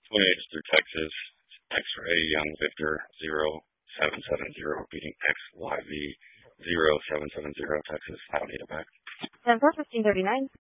28 through Texas, X-ray Young Victor 0770, repeating XYV 0770, Texas. I don't need it back. 10-4, 1539.